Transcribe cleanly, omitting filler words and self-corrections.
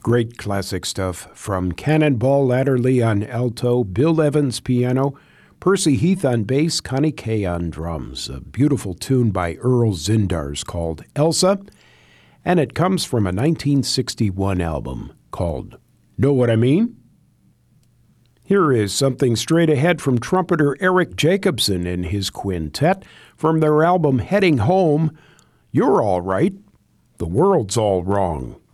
Great classic stuff from Cannonball Adderley on alto, Bill Evans piano, Percy Heath on bass, Connie Kay on drums. A beautiful tune by Earl Zindars called Elsa, and it comes from a 1961 album called Know What I Mean? Here is something straight ahead from trumpeter Eric Jacobson and his quintet from their album Heading Home. You're all right, the world's all wrong.